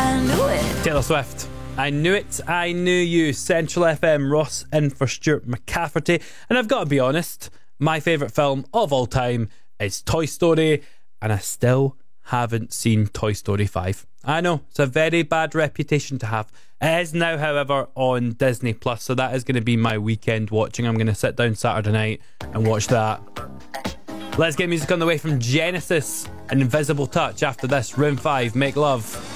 I knew it. Taylor Swift. I knew it, I knew you. Central FM, Ross in for Stuart McCafferty. And I've got to be honest, my favourite film of all time is Toy Story, and I still haven't seen Toy Story 5. I know, it's a very bad reputation to have. It is now, however, on Disney Plus, so that is going to be my weekend watching. I'm going to sit down Saturday night and watch that. Let's get music on the way from Genesis and Invisible Touch after this. Room 5, Make Love.